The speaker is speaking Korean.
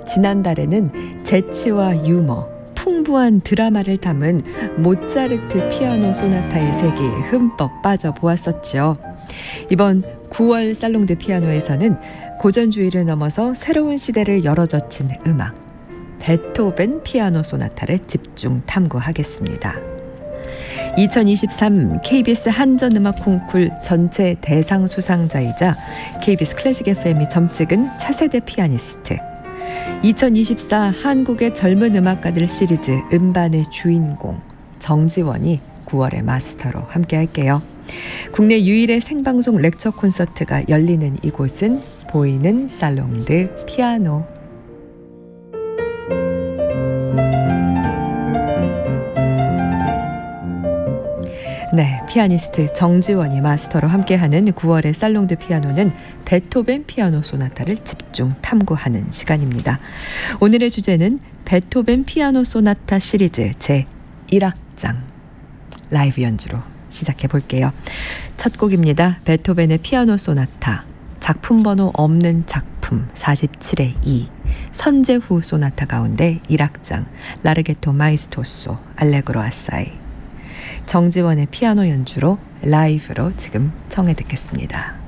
지난달에는 재치와 유머, 풍부한 드라마를 담은 모차르트 피아노 소나타의 세계에 흠뻑 빠져보았었죠. 이번 9월 살롱드 피아노에서는 고전주의를 넘어서 새로운 시대를 열어젖힌 음악, 베토벤 피아노 소나타를 집중 탐구하겠습니다. 2023 KBS 한전음악 콩쿨 전체 대상 수상자이자 KBS 클래식 FM이 점찍은 차세대 피아니스트, 2024 한국의 젊은 음악가들 시리즈 음반의 주인공 정지원이 9월의 마스터로 함께할게요. 국내 유일의 생방송 렉처 콘서트가 열리는 이곳은 보이는 살롱드 피아노. 네, 피아니스트 정지원이 마스터로 함께하는 9월의 살롱드 피아노는 베토벤 피아노 소나타를 집중 탐구하는 시간입니다. 오늘의 주제는 베토벤 피아노 소나타 시리즈 제1악장 라이브 연주로 시작해 볼게요. 첫 곡입니다. 베토벤의 피아노 소나타, 작품 번호 없는 작품 47의 2, 선제후 소나타 가운데 1악장 라르게토 마이스토소 알레그로 아사이. 정지원의 피아노 연주로 라이브로 지금 청해 듣겠습니다.